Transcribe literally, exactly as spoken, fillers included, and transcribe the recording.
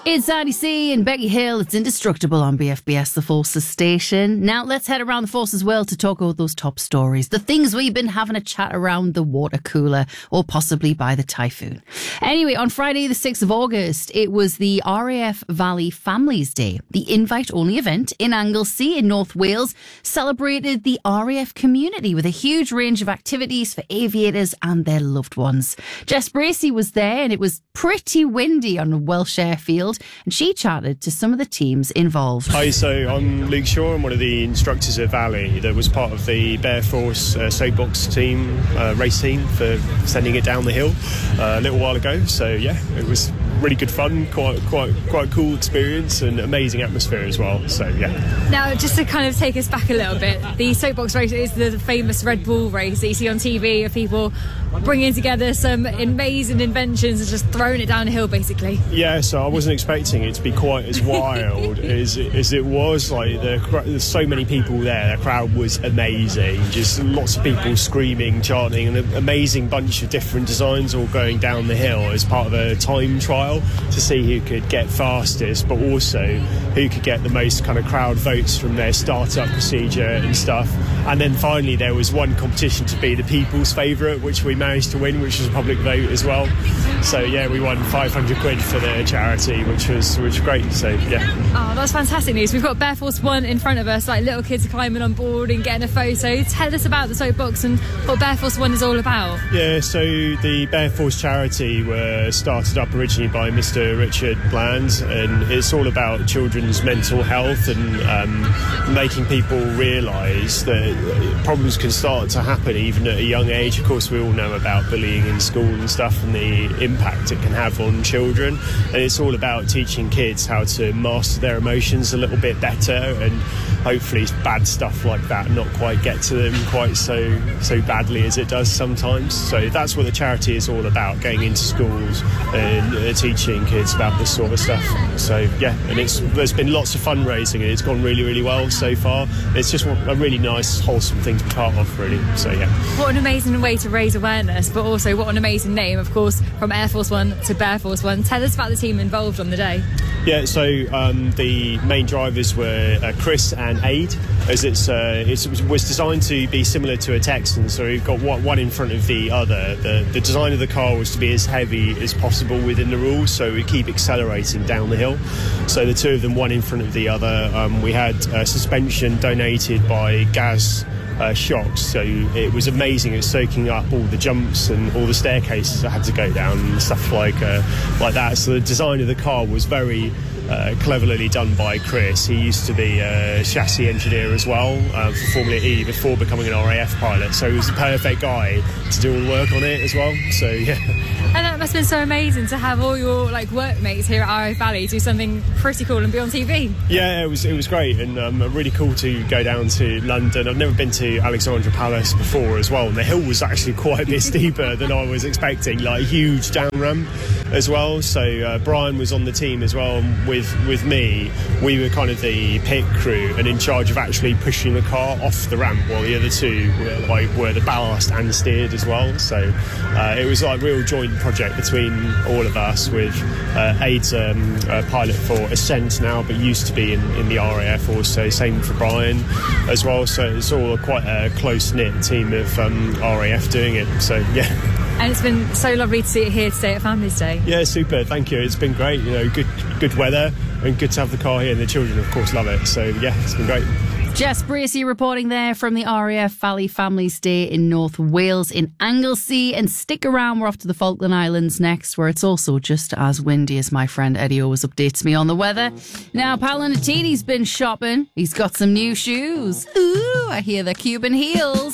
It's Andy C and Becky Hill. It's Indestructible on B F B S, the Forces station. Now let's head around the Forces world to talk about those top stories, the things we've been having a chat around the water cooler or possibly by the typhoon. Anyway, on Friday the sixth of August, it was the R A F Valley Families Day. The invite-only event in Anglesey in North Wales celebrated the R A F community with a huge range of activities for aviators and their loved ones. Jess Bracey was there and it was pretty windy on a Welsh airfield, and she chatted to some of the teams involved. Hi, so I'm Luke Shaw. I'm one of the instructors at Valley that was part of the Bear Force uh, soapbox team, uh, race team for sending it down the hill uh, a little while ago. So yeah, it was really good fun, quite quite quite a cool experience and amazing atmosphere as well. So yeah. Now, just to kind of take us back a little bit, the soapbox race is the famous Red Bull race that you see on T V of people bringing together some amazing inventions and just throwing it down a hill, basically. Yeah, so I wasn't expecting it to be quite as wild as, as it was. Like, the, there's so many people there. The crowd was amazing. Just lots of people screaming, chanting, and an amazing bunch of different designs all going down the hill as part of a time trial to see who could get fastest, but also who could get the most kind of crowd votes from their start-up procedure and stuff. And then finally there was one competition to be the people's favourite, which we managed to win, which was a public vote as well. So yeah, we won five hundred quid for the charity, which was which was great. So yeah. Oh, that's fantastic news. We've got Bear Force One in front of us, like little kids climbing on board and getting a photo. Tell us about the soapbox and what Bear Force One is all about. Yeah, so the Bear Force charity were started up originally by Mister Richard Bland, and it's all about children's mental health and um, making people realise that problems can start to happen even at a young age. Of course, we all know about bullying in school and stuff and the impact it can have on children, and it's all about teaching kids how to master their emotions a little bit better, and hopefully bad stuff like that not quite get to them quite so so badly as it does sometimes. So that's what the charity is all about, going into schools and uh, teaching kids about this sort of stuff. So yeah, and it's there's been lots of fundraising and it's gone really really well so far. It's just a really nice wholesome thing to be part of, really. So yeah, what an amazing way to raise awareness, but also what an amazing name, of course, from Air Force One to Bear Force One. Tell us about the team involved on the day. Yeah, so um, the main drivers were uh, Chris and Aid, as it's uh, it was designed to be similar to a Texan, so we've got one in front of the other. The, the design of the car was to be as heavy as possible within the rules, so we keep accelerating down the hill. So the two of them, one in front of the other. Um, we had uh, suspension donated by Gaz Uh, shocks, so it was amazing at soaking up all the jumps and all the staircases that had to go down and stuff like uh, like that. So the design of the car was very uh, cleverly done by Chris. He used to be a chassis engineer as well uh, for Formula E before becoming an R A F pilot, so he was the perfect guy to do all the work on it as well. So yeah. And that must have been so amazing to have all your like workmates here at R A F Valley do something pretty cool and be on T V. Yeah, it was it was great, and um, really cool to go down to London. I've never been to Alexandra Palace before as well, and the hill was actually quite a bit steeper than I was expecting, like a huge down ramp as well. So uh, Brian was on the team as well, and with with me we were kind of the pit crew and in charge of actually pushing the car off the ramp, while the other two were like were the ballast and steered as well. So uh, it was like a real joint project between all of us, with uh, Aid's um, a pilot for Ascent now, but used to be in, in the R A F also, same for Brian as well. So it's all a, quite a close-knit team of um, R A F doing it. So yeah. And it's been so lovely to see it here today at Families Day. Yeah, super, thank you. It's been great, you know, good good weather and good to have the car here, and the children of course love it. So yeah, it's been great. Jess Bracey reporting there from the R A F Valley Families Day in North Wales in Anglesey. And stick around, we're off to the Falkland Islands next, where it's also just as windy, as my friend Eddie always updates me on the weather. Now, Paolo Nutini's been shopping. He's got some new shoes. Ooh, I hear they're Cuban heels.